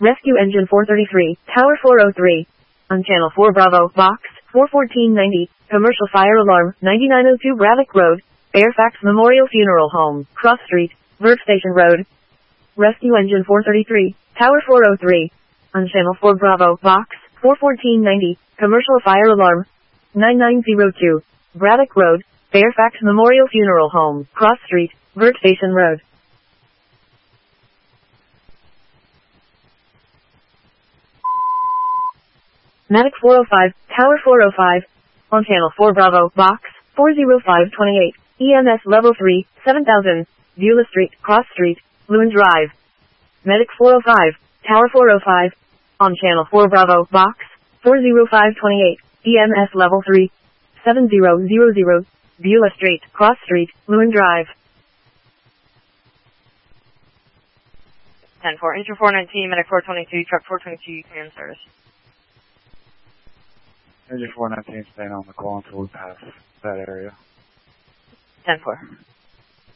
Rescue Engine 433, Tower 403. On Channel 4 Bravo, Box 41490, Commercial Fire Alarm, 9902 Braddock Road, Fairfax Memorial Funeral Home, Cross Street, Vert Station Road. Rescue Engine 433, Tower 403. On Channel 4 Bravo, Box 41490, Commercial Fire Alarm, 9902, Braddock Road, Fairfax Memorial Funeral Home, Cross Street, Vert Station Road. Medic 405, Tower 405. On Channel 4 Bravo, Box 40528, EMS Level 3, 7000, Beulah Street, Cross Street, Lewin Drive. Medic 405, Tower 405. On Channel 4 Bravo, Box 40528, EMS Level 3, 7000, Beulah Street, Cross Street, Lewin Drive. 10-4, Inter 419, Medic 422, Truck 422, command service. Engine 419 staying on the call until we pass that area. 10-4.